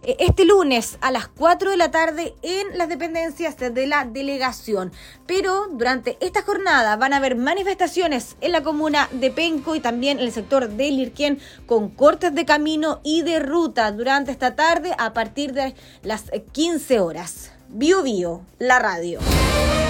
este lunes a las 4 de la tarde en las dependencias de la delegación. Pero durante esta jornada van a haber manifestaciones en la comuna de Penco y también en el sector de Lirquén con cortes de camino y de ruta durante esta tarde a partir de las 15 horas. Bio Bio, la radio.